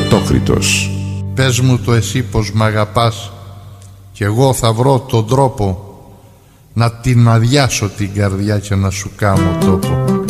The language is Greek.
Πρωτόκριτος. Πες μου το εσύ πως μ' αγαπάς, κι εγώ θα βρω τον τρόπο να την αδειάσω την καρδιά και να σου κάνω τόπο.